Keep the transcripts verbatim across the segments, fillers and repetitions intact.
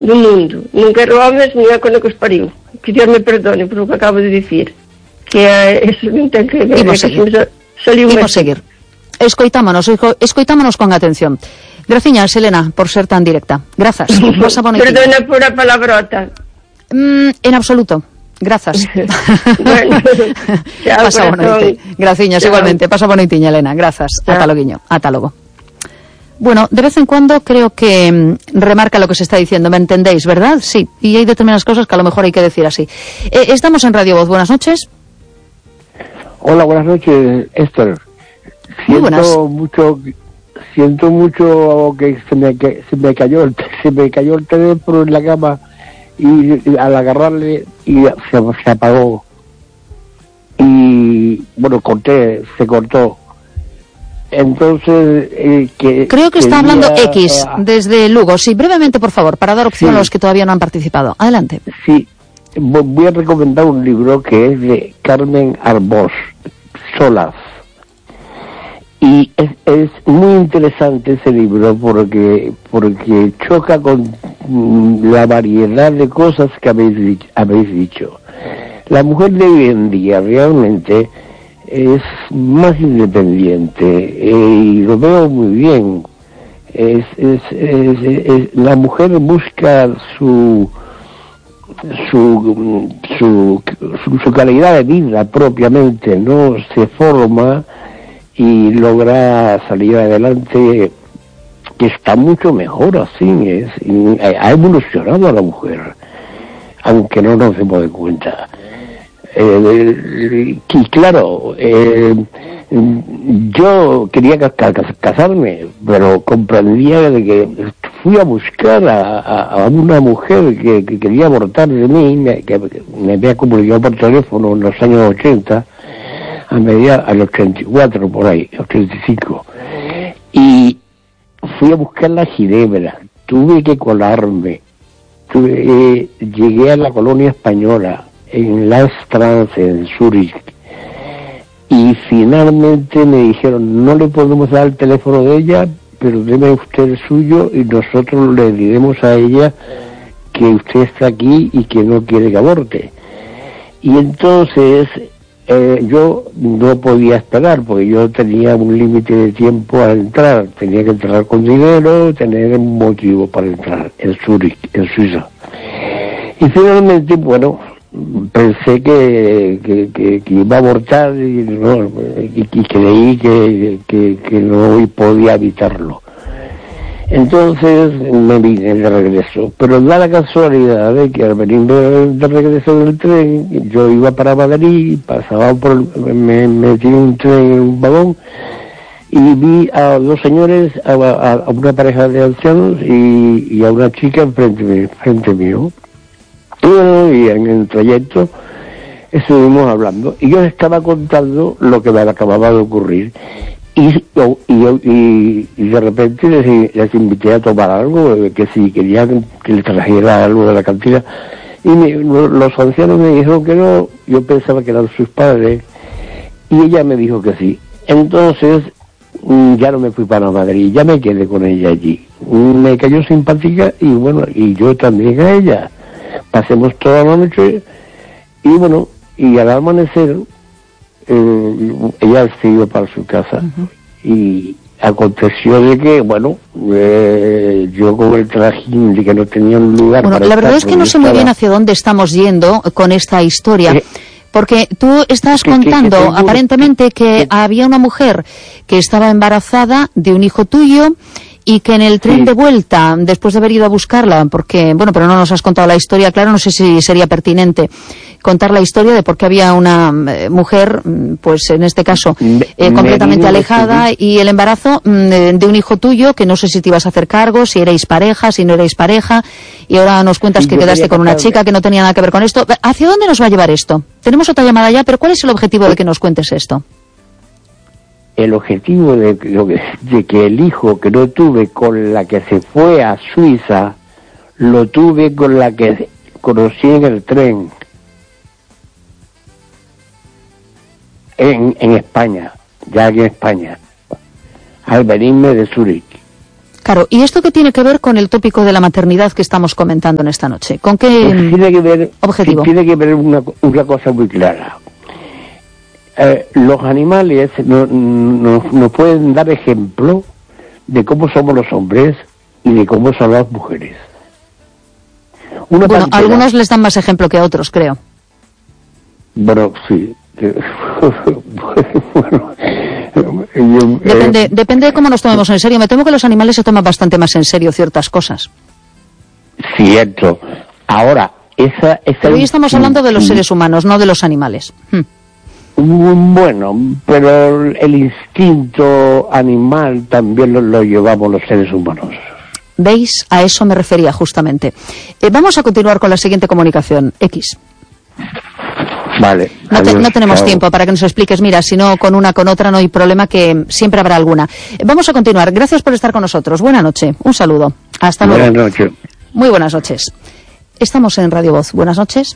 do mundo. Non quero homes ni a cona que os pariu. Que Dios me perdone por o que acabo de dicir. Que é, eso non ten que ver. Imos seguir. Imos seguir. Escoitámonos, escoitámonos con atención. Graciñas, Elena, por ser tan directa. Grazas. Perdona por a palabrota. Mm, en absoluto. Grazas. Bueno, chao, pasa bonoite. Graciñas, chao. Igualmente. Pasa bonoitiña, Elena. Grazas. Ata loguiño. Ata logo. Bueno, de vez en cuando creo que mmm, remarca lo que se está diciendo. ¿Me entendéis, verdad? Sí. Y hay determinadas cosas que a lo mejor hay que decir así. Eh, estamos en Radio Voz. Buenas noches. Hola, buenas noches, Esther. Muy Siento buenas. mucho, siento mucho que se me, que se me cayó el, se me cayó el teléfono en la cama. Y, y al agarrarle y se, se apagó y bueno, corté, se cortó. Entonces eh, que creo que está quería, hablando X uh, desde Lugo. Sí, brevemente, por favor, para dar opción sí, a los que todavía no han participado. Adelante. Sí, voy a recomendar un libro que es de Carmen Arbós, Solas. Y es, es muy interesante ese libro porque porque choca con la variedad de cosas que habéis, habéis dicho. La mujer de hoy en día realmente es más independiente eh, y lo veo muy bien. Es, es, es, es, la mujer busca su su, su su su calidad de vida propiamente, no se forma y logra salir adelante, que está mucho mejor así, es, ha evolucionado la mujer, aunque no nos demos de cuenta. Eh, y claro, eh, yo quería casarme, pero comprendía de que fui a buscar a, a, a una mujer que, que quería abortar de mí, que me había comunicado por teléfono en los años ochenta, a media, al ochenta y cuatro por ahí, ochenta y cinco, y fui a buscar la Ginebra, tuve que colarme, tuve, eh, llegué a la colonia española, en Las Trance, en Zúrich, y finalmente me dijeron, no le podemos dar el teléfono de ella, pero deme usted el suyo y nosotros le diremos a ella que usted está aquí y que no quiere que aborte. Y entonces Eh, yo no podía esperar porque yo tenía un límite de tiempo a entrar, tenía que entrar con dinero, tener un motivo para entrar en Zúrich, en Suiza. Y finalmente, bueno, pensé que, que, que, que iba a abortar y, no, y, y creí que, que, que no podía evitarlo. Entonces me vine de regreso, pero da la casualidad de que al venir de, de regreso del tren, yo iba para Madrid, pasaba por, me metí en un tren en un vagón y vi a dos señores, a, a, a una pareja de ancianos y, y a una chica enfrente, frente mío. Y bueno, y en el trayecto estuvimos hablando y yo les estaba contando lo que me acababa de ocurrir. Y, y, y, y de repente les, les invité a tomar algo, que si querían que les trajera algo de la cantina, y me, los ancianos me dijeron que no, yo pensaba que eran sus padres, y ella me dijo que sí. Entonces ya no me fui para Madrid, ya me quedé con ella allí. Me cayó simpática y bueno, y yo también a ella. Pasemos toda la noche y bueno, y al amanecer Eh, ella se iba para su casa. Uh-huh. Y aconteció de que, bueno, eh, yo con el trajín de que no tenía un lugar bueno, para la verdad estar, es que no sé muy estaba... bien hacia dónde estamos yendo con esta historia. Eh, Porque tú estás que, contando que, que, que aparentemente que, que había una mujer que estaba embarazada de un hijo tuyo y que en el tren sí. de vuelta, después de haber ido a buscarla, porque, bueno, pero no nos has contado la historia, claro, no sé si sería pertinente contar la historia de por qué había una eh, mujer, pues en este caso, eh, completamente alejada y el embarazo eh, de un hijo tuyo, que no sé si te ibas a hacer cargo, si erais pareja, si no erais pareja, y ahora nos cuentas sí, que quedaste con una chica que no tenía nada que ver con esto. ¿Hacia dónde nos va a llevar esto? Tenemos otra llamada ya, pero ¿cuál es el objetivo de que nos cuentes esto? El objetivo de, de que el hijo que no tuve con la que se fue a Suiza, lo tuve con la que conocí en el tren, en, en España, ya aquí en España, al venirme de Zúrich. Claro, ¿y esto qué tiene que ver con el tópico de la maternidad que estamos comentando en esta noche? ¿Con qué pues tiene que ver, objetivo? Tiene que ver una, una cosa muy clara. Eh, los animales nos no, no pueden dar ejemplo de cómo somos los hombres y de cómo son las mujeres. Una bueno, pantera, algunos les dan más ejemplo que a otros, creo. Bueno, sí. bueno, yo, Depende, eh, depende de cómo nos tomemos en serio. Me temo que los animales se toman bastante más en serio ciertas cosas. Cierto. Ahora, esa... esa Pero hoy estamos hablando de los seres humanos, no de los animales. Hmm. Bueno, pero el instinto animal también lo, lo llevamos los seres humanos. ¿Veis? A eso me refería justamente. Eh, vamos a continuar con la siguiente comunicación. X. Vale. No, te, adiós, no tenemos chao. tiempo para que nos expliques. Mira, si no, con una, con otra no hay problema, que siempre habrá alguna. Eh, vamos a continuar. Gracias por estar con nosotros. Buena noche. Un saludo. Hasta luego. Buenas noches. Muy buenas noches. Estamos en Radio Voz. Buenas noches.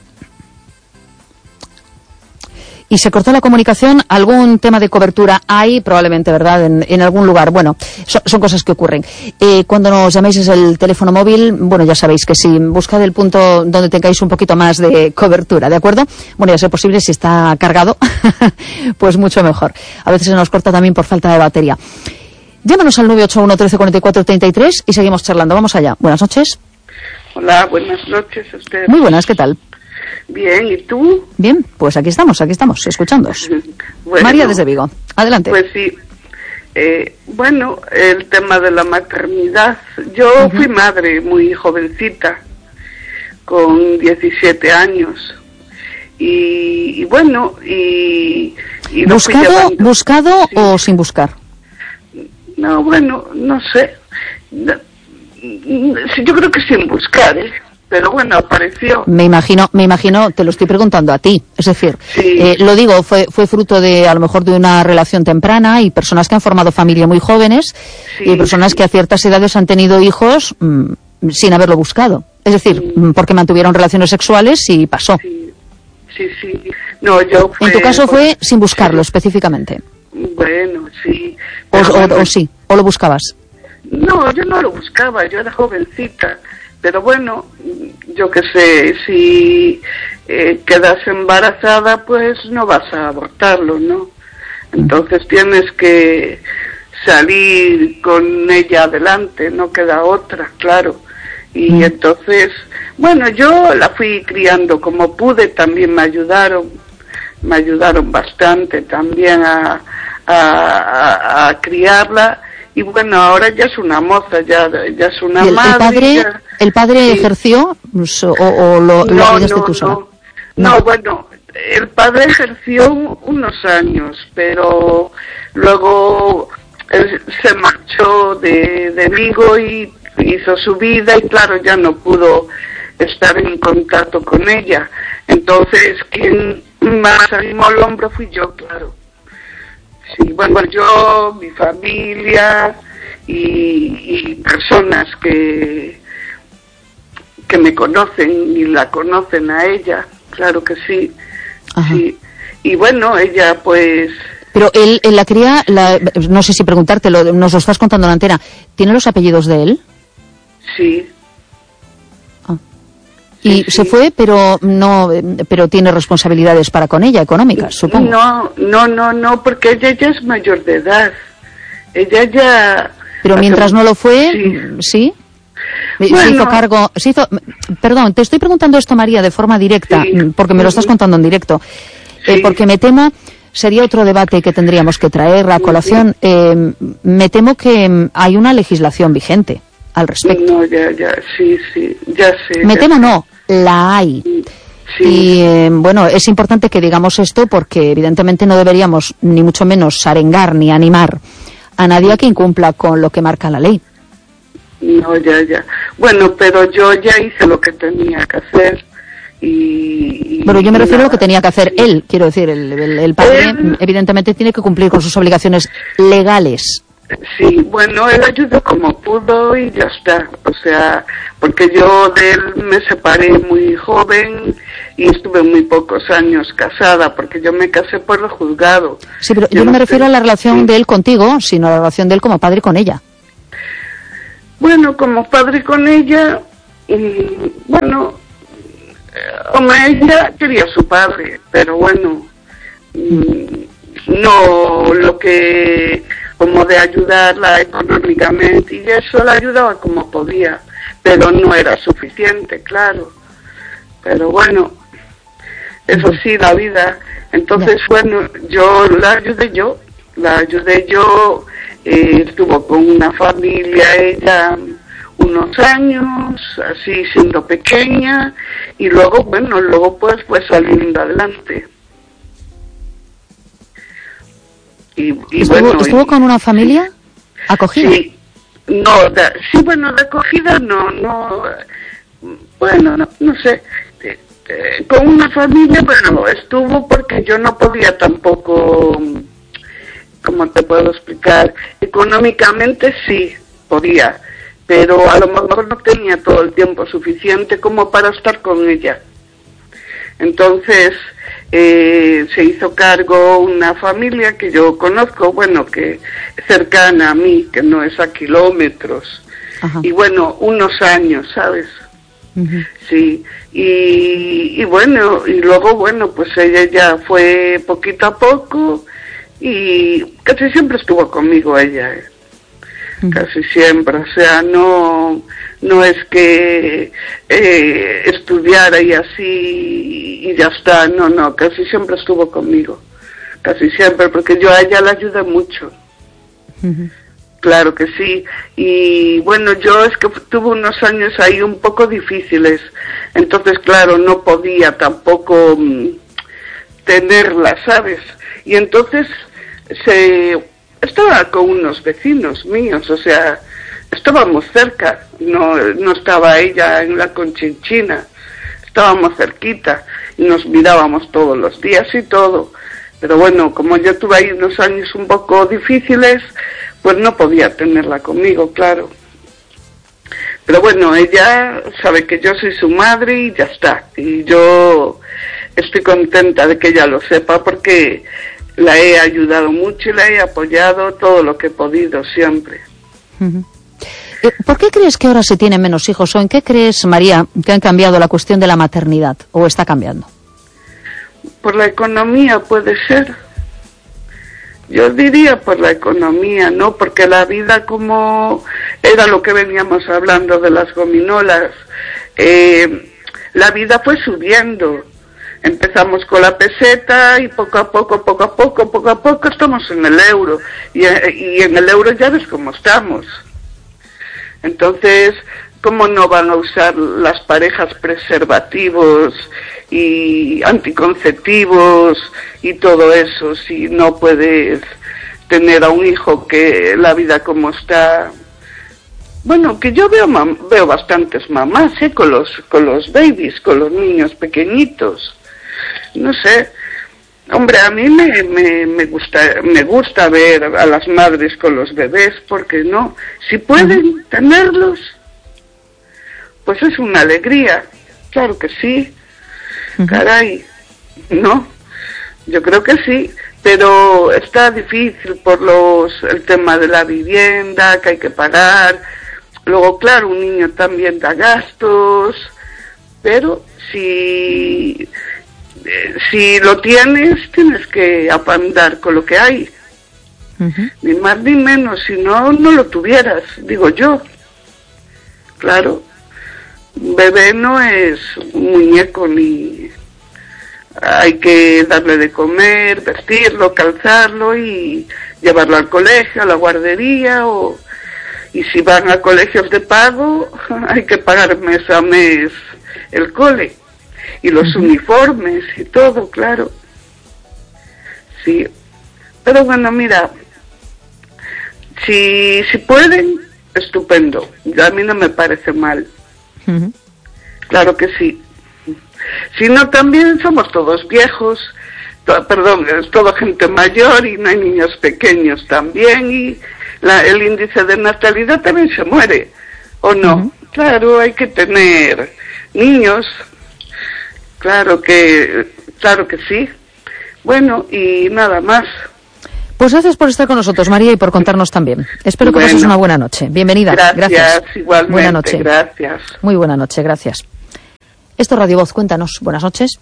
Y se cortó la comunicación. Algún tema de cobertura hay, probablemente, ¿verdad?, en, en algún lugar. Bueno, so, son cosas que ocurren. Eh, cuando nos llaméis es el teléfono móvil. Bueno, ya sabéis que si buscad el punto donde tengáis un poquito más de cobertura, ¿de acuerdo? Bueno, ya ser posible, si está cargado, pues mucho mejor. A veces se nos corta también por falta de batería. Llámanos al nueve ocho uno, trece, cuarenta y cuatro, treinta y tres y seguimos charlando. Vamos allá. Buenas noches. Hola, buenas noches a ustedes. Muy buenas, ¿qué tal? Bien, ¿y tú? Bien, pues aquí estamos, aquí estamos, escuchándoos. Bueno, María desde Vigo, adelante. Pues sí, eh, bueno, el tema de la maternidad. Yo uh-huh. fui madre muy jovencita, con diecisiete años. Y, y bueno, y... y lo ¿Buscado, llevando, buscado sí. o sin buscar? No, bueno, no sé. Yo creo que sin buscar, ¿eh? Pero bueno, apareció. Me imagino, me imagino, te lo estoy preguntando a ti. Es decir, sí. eh, lo digo, fue, fue fruto de, a lo mejor, de una relación temprana y personas que han formado familia muy jóvenes sí, y personas sí. que a ciertas edades han tenido hijos mmm, sin haberlo buscado. Es decir, sí. porque mantuvieron relaciones sexuales y pasó. Sí, sí, sí. No, yo fue, en tu caso fue pues, sin buscarlo sí. específicamente. Bueno, sí. O, o, bueno, o sí, o lo buscabas. No, yo no lo buscaba, yo era jovencita. Pero bueno, yo qué sé, si eh, quedas embarazada, pues no vas a abortarlo, ¿no? Entonces tienes que salir con ella adelante, no queda otra, claro. Y mm. entonces, bueno, yo la fui criando como pude, también me ayudaron, me ayudaron bastante también a, a, a, a criarla. Y bueno, ahora ya es una moza, ya, ya es una ¿Y el, madre. ¿El padre, ya, el padre sí. ejerció o, o lo, no, lo cuidaste no, tú sola? No. no, no, bueno, el padre ejerció unos años, pero luego él se marchó de, de Vigo y hizo su vida y claro, ya no pudo estar en contacto con ella. Entonces, quien más animó al hombro fui yo, claro. Sí, bueno, yo, mi familia y, y personas que que me conocen y la conocen a ella, claro que sí. Ajá. Sí. Y bueno, ella pues... Pero él, él la cría, la, no sé si preguntártelo, nos lo estás contando en la antena, ¿tiene los apellidos de él? Sí. Ah. Y sí, se sí. fue, pero no, pero tiene responsabilidades para con ella, económicas, supongo. No, no, no, no, porque ella ya es mayor de edad. Ella ya... Pero mientras no lo fue, sí. ¿sí? Bueno. Se hizo cargo, se hizo, perdón, te estoy preguntando esto, María, de forma directa, sí. porque me lo estás contando en directo, sí. eh, porque me temo, sería otro debate que tendríamos que traer a colación, sí. eh, me temo que hay una legislación vigente al respecto. No, ya, ya, sí, sí, ya sé. Me ya temo sé. no, la hay. Sí. Y eh, bueno, es importante que digamos esto porque evidentemente no deberíamos ni mucho menos arengar ni animar a nadie a que incumpla con lo que marca la ley. No, ya, ya. Bueno, pero yo ya hice lo que tenía que hacer y... Pero yo me refiero nada. a lo que tenía que hacer él, quiero decir, el, el, el padre él, evidentemente tiene que cumplir con sus obligaciones legales. Sí, bueno, él ayudó como pudo y ya está. O sea, porque yo de él me separé muy joven y estuve muy pocos años casada, porque yo me casé por el juzgado. Sí, pero yo, yo no me refiero a la relación sí. de él contigo, sino a la relación de él como padre con ella. bueno, como padre con ella, y, bueno, como ella quería a su padre, pero bueno, no lo que, como de ayudarla económicamente, y eso la ayudaba como podía, pero no era suficiente, claro. Pero bueno, eso sí, la vida. Entonces, bueno, yo la ayudé yo, la ayudé yo, eh, estuvo con una familia, ella unos años, así siendo pequeña, y luego, bueno, luego pues fue saliendo adelante. Y, y ¿Estuvo, bueno, ¿estuvo y, con una familia acogida? Sí, no, de, sí, bueno, de acogida no, no, bueno, no, no sé, eh, eh, con una familia, bueno, estuvo porque yo no podía tampoco, ¿cómo te puedo explicar? Económicamente sí, podía, pero a lo mejor no tenía todo el tiempo suficiente como para estar con ella. Entonces, eh, se hizo cargo una familia que yo conozco, bueno, que cercana a mí, que no es a kilómetros. Ajá. Y bueno, unos años, ¿sabes? Uh-huh. Sí, y, y bueno, y luego, bueno, pues ella ya fue poquito a poco y casi siempre estuvo conmigo ella, ¿eh? Uh-huh. Casi siempre, o sea, no... No es que eh, estudiara y así y ya está, no, no, casi siempre estuvo conmigo, casi siempre, porque yo a ella la ayudé mucho. Uh-huh. Claro que sí, y bueno, yo es que tuve unos años ahí un poco difíciles, entonces claro, no podía tampoco um, tenerla, ¿sabes? Y entonces se estaba con unos vecinos míos, o sea... Estábamos cerca, no, no estaba ella en la Conchinchina, estábamos cerquita y nos mirábamos todos los días y todo. Pero bueno, como yo tuve ahí unos años un poco difíciles, pues no podía tenerla conmigo, claro. Pero bueno, ella sabe que yo soy su madre y ya está. Y yo estoy contenta de que ella lo sepa porque la he ayudado mucho y la he apoyado todo lo que he podido siempre. Uh-huh. ¿Por qué crees que ahora se tienen menos hijos? ¿O en qué crees, María, que han cambiado la cuestión de la maternidad? ¿O está cambiando? Por la economía puede ser. Yo diría por la economía, ¿no? Porque la vida, como era lo que veníamos hablando de las gominolas, eh, la vida fue subiendo. Empezamos con la peseta y poco a poco, poco a poco, poco a poco estamos en el euro. Y, y en el euro ya ves cómo estamos. Entonces, ¿cómo no van a usar las parejas preservativos y anticonceptivos y todo eso si no puedes tener a un hijo que la vida como está? Bueno, que yo veo mam- veo bastantes mamás, ¿eh? con los con los babies, con los niños pequeñitos. No sé. Hombre, a mí me, me, me gusta me gusta ver a las madres con los bebés, porque no, si pueden tenerlos, pues es una alegría, claro que sí, uh-huh. Caray, ¿no? Yo creo que sí, pero está difícil por los el tema de la vivienda, que hay que pagar, luego claro, un niño también da gastos, pero si... si lo tienes, tienes que andar con lo que hay. Uh-huh. Ni más ni menos, si no, no lo tuvieras, digo yo. Claro, un bebé no es un muñeco, ni hay que darle de comer, vestirlo, calzarlo y llevarlo al colegio, a la guardería, o y si van a colegios de pago, hay que pagar mes a mes el cole. Y los uh-huh. uniformes y todo, claro. Sí. Pero bueno, mira, si si pueden, estupendo. A mí no me parece mal. Uh-huh. Claro que sí. Si no, también somos todos viejos, to- perdón, es toda gente mayor y no hay niños pequeños también. Y la, el índice de natalidad también se muere, ¿o no? Uh-huh. Claro, hay que tener niños. Claro que, claro que sí. Bueno, y nada más. Pues gracias por estar con nosotros, María, y por contarnos también. Espero que bueno, pases una buena noche. Bienvenida. Gracias, gracias. igualmente. Buena noche. Gracias. Muy buena noche, gracias. Esto es Radio Voz, cuéntanos. Buenas noches.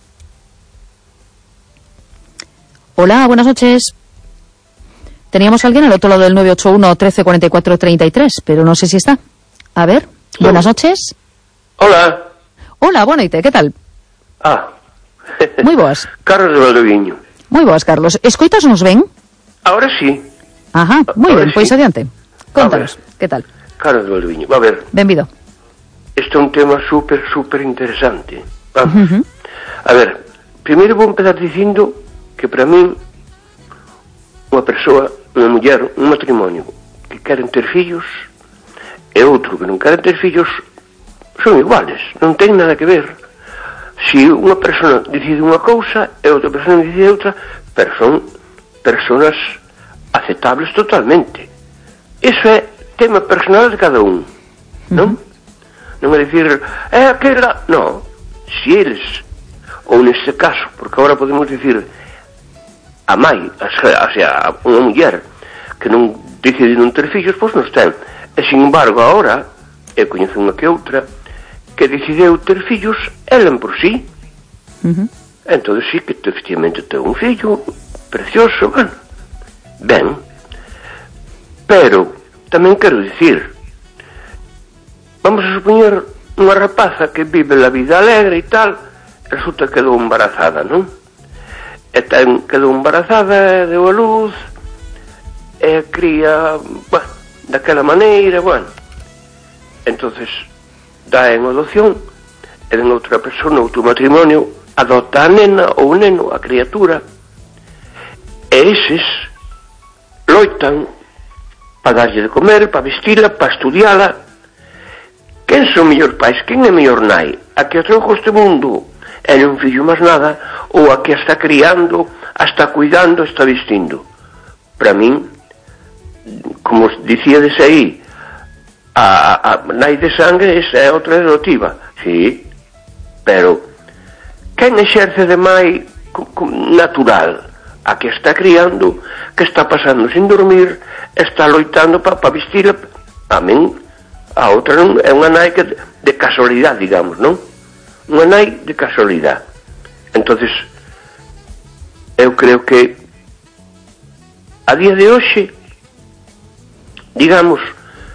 Hola, buenas noches. Teníamos a alguien al otro lado del nueve ocho uno, trece, cuarenta y cuatro, treinta y tres, pero no sé si está. A ver, buenas noches. Hola. Hola, boa noite, que tal? Ah. Moi boas. Carlos de Valdeviño. Moi boas, Carlos. Escoitas nos ben? Ahora sí. Ajá, moi Ahora ben, sí. pois adiante. Contanos, que tal? Carlos de Valdeviño. A ver, Benvido. este é un tema súper, súper interesante. Vamos. Uh -huh. A ver, primeiro vou empezar dicindo que para min unha persoa, unha muller, un matrimonio que queren ter fillos e outro que non queren ter fillos son iguales, non ten nada que ver. Si unha persona decide unha cousa e outra persona decide outra, pero son personas aceptables totalmente. Iso é tema personal de cada un, non? Non é dicir, é aquela... Non, si eles, ou neste caso, porque agora podemos dicir a mai, a sea, unha muller que non decide non ter fillos, pois non ten. E, sin embargo, agora, eu coñezo unha que outra, que decideu ter fillos ela por sí. Uh -huh. Entón, sí, que efectivamente ten un fillo precioso, bueno, ben. Pero, tamén quero dicir, vamos a supoñer unha rapaza que vive a vida alegre e tal, resulta que quedou embarazada, non? E ten, quedou embarazada, deu a luz, e cría, bueno, daquela maneira, bueno. Entonces, dá en adopción, e den outra persona, outro matrimonio, adopta a nena ou o neno, a criatura, e eses loitan para darlle de comer, para vestila, para estudiala. Quen son mellor pais? Quen é mellor nai? A que atraujo este mundo e non fillo máis nada, ou a que a está criando, a está cuidando, a está vestindo? Para min, como dicía dese aí, a, a, a nai de sangue esa é outra adotiva, sí, pero quen exerce de mai natural? A que está criando, que está pasando sin dormir, está loitando para pa vestila. A min, a outra non é unha nai que de, de casualidade, digamos, non? Unha nai de casualidade. Entonces, eu creo que a día de hoxe, digamos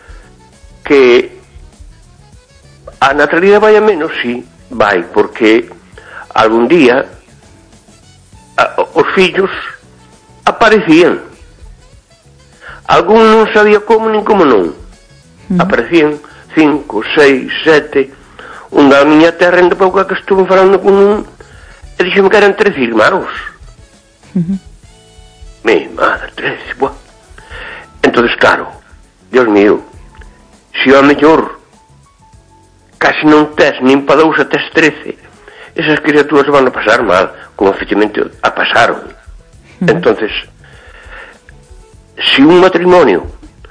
que a natalidade vai a menos, sí, vai, porque algún día a, os fillos aparecían. Algún non sabía como nin como non. Mm. Aparecían cinco, seis, sete. Un da miña terra en de pouco que estuve falando con un e dixeme que eran trece irmãos. Mm-hmm. Mi madre, trece, buah. Entonces, claro, Dios mío, se a mellor casi non tes nin pa dous a tes trece, esas criaturas van a pasar mal, como efectivamente a pasaron. Mm. Entonces, se un matrimonio,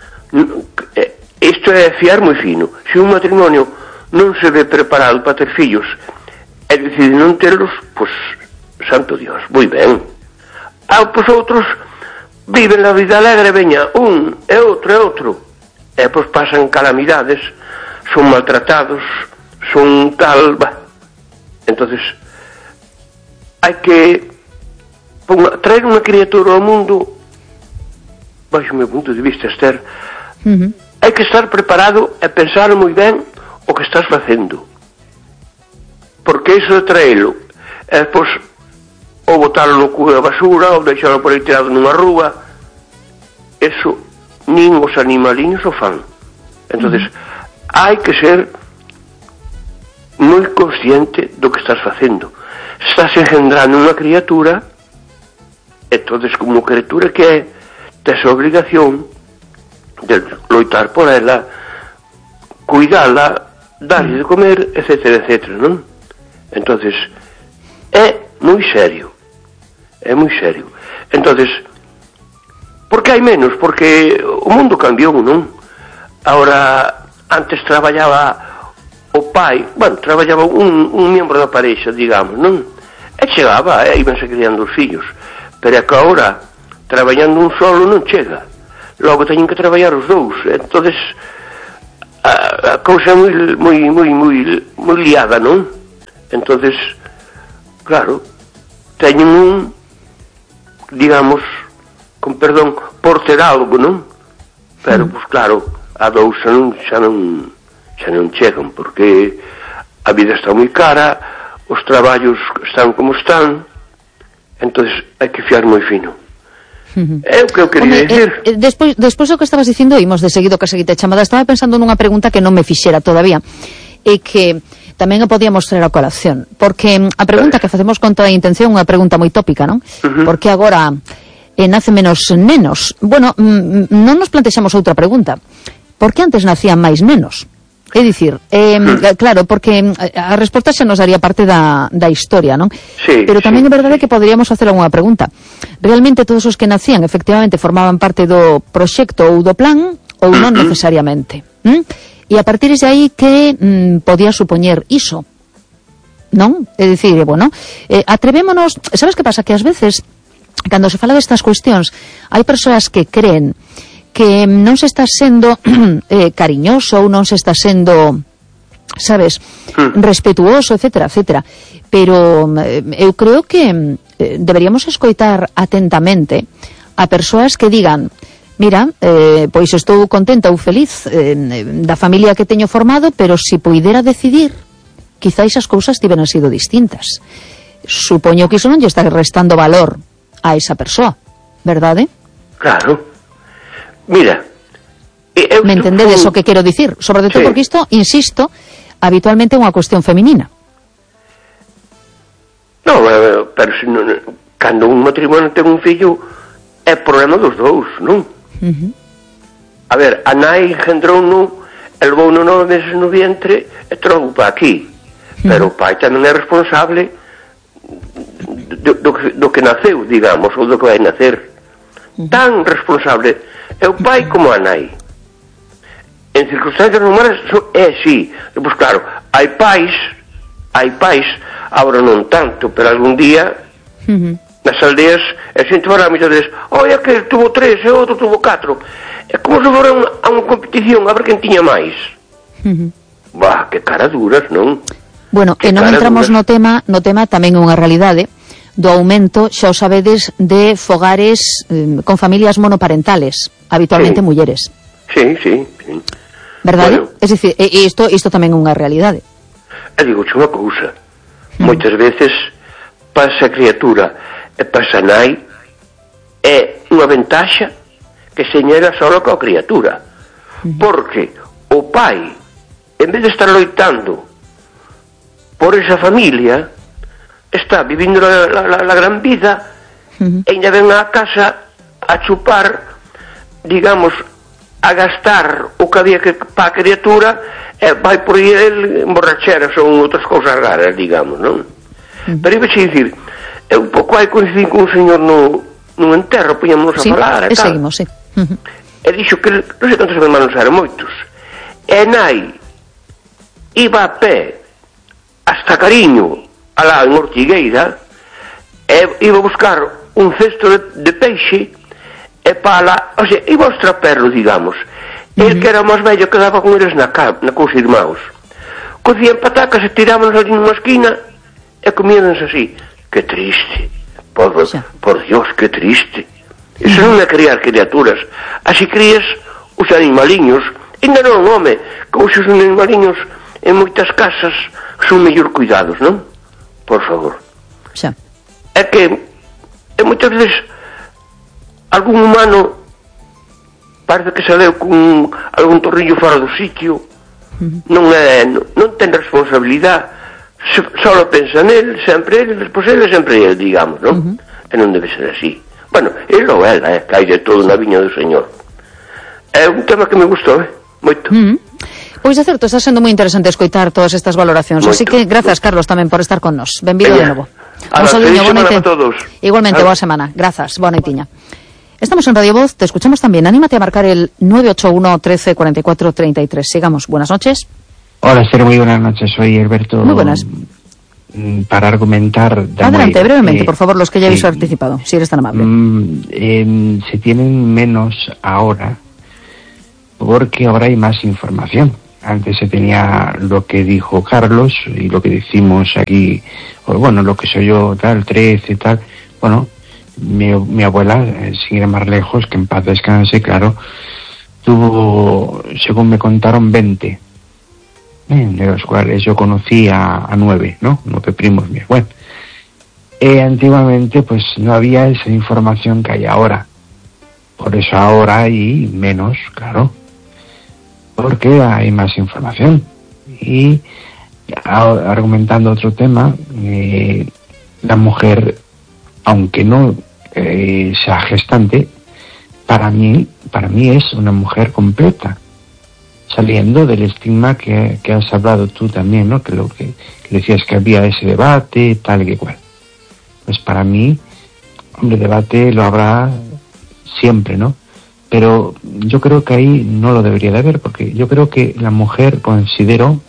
isto é fiar moi fino, se un matrimonio non se ve preparado para ter fillos e decide non terlos, pois, santo Dios, moi ben. Ah, pois outros viven a vida alegre, veña, un e outro e outro, e pois pasan calamidades, son maltratados, son tal, bah. Entonces, hai que ponga, traer unha criatura ao mundo, baixo o meu punto de vista, Esther, uh-huh. hai que estar preparado e pensar moi ben o que estás facendo, porque iso de traelo e depois ou botalo no cu da basura ou deixalo por aí tirado nunha rúa, eso nin os animaliños o fan. Entonces uh-huh. hai que ser moi consciente do que estás facendo. Estás engendrando unha criatura, entonces como criatura que é, tes a obrigación de loitar por ela, cuidala, darlle de comer, etcétera, etcétera, non? Entonces é moi serio, é moi serio. Entonces, por que hai menos? Porque o mundo cambiou, non? Ahora, antes traballaba o pai, bueno, traballaba un, un membro da parexa, digamos, non? E chegaba, e ibanse criando os fillos. Pero é que agora traballando un solo non chega, logo teñen que traballar os dous, entonces a, a cousa é moi, moi, moi, moi, moi liada, non? Entonces, claro, teñen un, digamos, con perdón, por ter algo, non? Pero, mm. pois claro, a dous xa non, xa non, xa non chegan, porque a vida está moi cara, os traballos están como están, entonces hai que fiar moi fino. Uh-huh. É o que eu quería Home, dicir. Eh, eh, despois, despois do que estabas dicindo, imos de seguido que a seguinte chamada. Estaba pensando nunha pregunta que non me fixera todavía, e que tamén a podíamos traer a colación, porque a pregunta que facemos con toda a intención é unha pregunta moi tópica, non? Uh-huh. Porque agora eh, nace menos nenos. Bueno, mm, non nos plantexamos outra pregunta. Por que antes nacían máis nenos? É dicir, eh, mm. claro, porque a resposta xa nos daría parte da, da historia, non? Sí, pero tamén sí. é verdade que poderíamos facer unha pregunta. Realmente todos os que nacían efectivamente formaban parte do proxecto ou do plan, ou non necesariamente? ¿Mm? E a partir de aí que mm, podía supoñer iso, non? É dicir, bueno, eh, atrevémonos, sabes que pasa? Que ás veces, cando se fala destas cuestións, hai persoas que creen que non se está sendo eh, cariñoso ou non se está sendo, sabes, respetuoso, etcétera, etcétera. Pero eh, eu creo que eh, deberíamos escoitar atentamente a persoas que digan, mira, eh, pois estou contenta ou feliz eh, da familia que teño formado, pero se si puidera decidir, quizáis as cousas tiveran sido distintas. Supoño que iso non lle está restando valor a esa persoa, verdade? Claro. Mira, eu me entendedes o que quero dicir, sobre todo sí. Porque isto, insisto, habitualmente é unha cuestión feminina. No, pero se non, cando un matrimonio ten un fillo é problema dos dous, non? Uh-huh. A ver, a nai engendrou no, elevou no nove meses no vientre e trouxo para aquí, uh-huh. Pero o pai tamén é responsable do, do, do que naceu, digamos, ou do que vai nacer. Uh-huh. Tan responsable é o pai como a nai. En circunstancias normais é así. Pois claro, hai pais, hai pais, agora non tanto, pero algún día uh-huh. Nas aldeas a xente fala moitas veces, olha que tuvo tres e outro tuvo catro. É como se fora unha, unha competición a ver quen tiña máis. Uh-huh. Bah, que cara duras, non? Bueno, que e non entramos duras. no tema, no tema tamén é unha realidade do aumento, xa o sabedes, de fogares eh, con familias monoparentales, habitualmente sí. Mulleres. Sí, sí, sí. Verdade? Bueno, es dicir, e isto, isto tamén é unha realidade. E digo unha cousa, mm. moitas veces para esa criatura e para esa nai é unha ventaxa que señera solo coa criatura, mm. porque o pai, en vez de estar loitando por esa familia, está vivindo la, la, la, la gran vida uh-huh. e ainda ven á casa a chupar, digamos, a gastar o que había que para a criatura e vai por aí el emborracheras ou outras cousas raras, digamos, non? Uh-huh. Pero iba a dicir, é un pouco hai coincidir con un señor no, nun enterro, poñámonos sí, a falar e tal. Seguimos, sí. Uh-huh. E dixo que, non sei cantos hermanos eran, moitos, e nai iba a pé hasta Cariño, alá en Ortigueira, e iba a buscar un cesto de, de peixe e para lá, o sea, iba aos traperros, digamos. Uh-huh. El que era o máis vello quedaba con eles na, na cos irmãos. Cocían patacas e tirámonos ali nunha esquina e comíanos así. Que triste, por, por Dios, que triste. Iso non é criar criaturas, así crías os animaliños. Ainda non, home, que os animaliños en moitas casas son mellor cuidados, non? Por favor. Xa. É que é moitas veces algún humano parece que saleu con algún torrillo fora do sitio, uh-huh. non é, non, non ten responsabilidade, se, solo pensa nel, sempre ele, despois ele, sempre ele, digamos, non? Uh-huh. E non debe ser así. Bueno, ele ou ela, é, que hai de todo na viña do Señor. É un tema que me gustou, eh? Moito. Uh-huh. Pois é certo, está sendo moi interesante escoitar todas estas valoracións. Moito, así que grazas, moito. Carlos, tamén por estar con nos. Benvido de novo. Un saludiño, boa noite a todos. Igualmente, boa semana. Grazas, boa noitiña. Estamos en Radio Voz, te escuchamos también. Anímate a marcar el nueve ocho uno, trece, cuarenta y cuatro, treinta y tres. Sigamos. Buenas noches. Hola, Esther, muy buenas noches. Soy Alberto. Muy buenas. para argumentar... Adelante, brevemente, eh, por favor, los que ya habéis eh, participado, si eres tan amable. Mm, eh, se tienen menos ahora porque ahora hay más información. Antes se tenía lo que dijo Carlos y lo que decimos aquí, o bueno, lo que soy yo, tal, trece, tal. Bueno, mi, mi abuela, eh, sin ir más lejos, que en paz descanse, claro, tuvo, según me contaron, veinte. Eh, de los cuales yo conocí a, a nueve, ¿no? Nueve primos míos. Bueno, eh, antiguamente pues no había esa información que hay ahora. Por eso ahora hay menos, claro. Porque hay más información. Y argumentando otro tema, eh, la mujer, aunque no eh, sea gestante, para mí, para mí es una mujer completa, saliendo del estigma que, que has hablado tú también, ¿no? Que lo que, que decías que había ese debate, tal que cual. Pues para mí, hombre, debate lo habrá siempre, ¿no? Pero yo creo que ahí no lo debería de haber, porque yo creo que la mujer, considero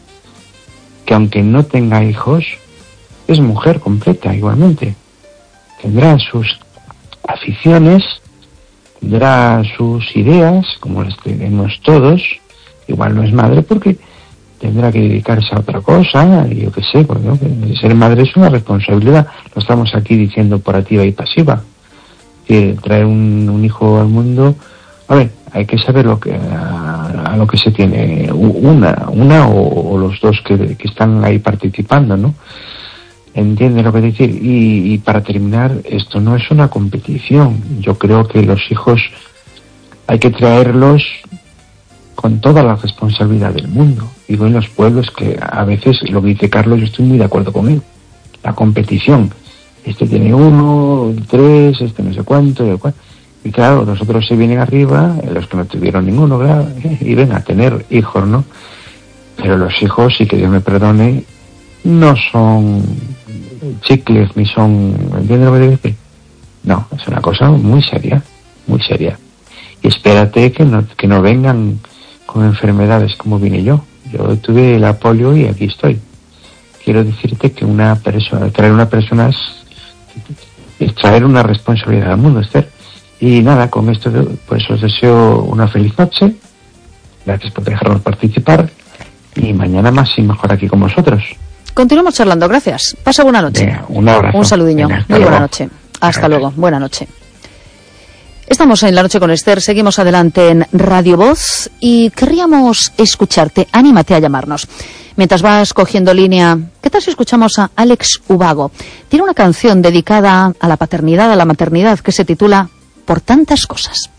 que aunque no tenga hijos, es mujer completa igualmente. Tendrá sus aficiones, tendrá sus ideas, como las tenemos todos. Igual no es madre porque tendrá que dedicarse a otra cosa, y yo qué sé, pues, ¿no? Ser madre es una responsabilidad. Lo estamos aquí diciendo por activa y pasiva. Que traer un, un hijo al mundo, a ver, hay que saber lo que a, a lo que se tiene una, una o, o los dos que, que están ahí participando, ¿no? ¿Entiende lo que decir? Y, y para terminar, esto no es una competición. Yo creo que los hijos hay que traerlos con toda la responsabilidad del mundo. Digo, en los pueblos, que a veces lo que dice Carlos, yo estoy muy de acuerdo con él. La competición. Este tiene uno, tres, este no sé cuánto, y, cuánto. Y claro, los otros se vienen arriba, los que no tuvieron ninguno, claro, y ven a tener hijos, ¿no? Pero los hijos, y que Dios me perdone, no son chicles, ni son... ¿Entiendes lo que digo? No, es una cosa muy seria, muy seria. Y espérate que no, que no vengan con enfermedades como vine yo. Yo tuve el polio y aquí estoy. Quiero decirte que una persona, traer una persona es, es traer una responsabilidad al mundo, Esther. Y nada, con esto pues os deseo una feliz noche. Gracias por dejarnos participar. Y mañana más y mejor aquí con vosotros. Continuamos charlando, gracias. Pasa buena noche. Venga, un abrazo. Un saludiño. Venga, Muy luego. buena noche. Hasta Gracias. luego. Buena noche. Estamos en La Noche con Esther, seguimos adelante en Radio Voz y querríamos escucharte. Anímate a llamarnos. Mientras vas cogiendo línea, ¿qué tal si escuchamos a Alex Ubago? Tiene una canción dedicada a la paternidad, a la maternidad, que se titula Por tantas cosas.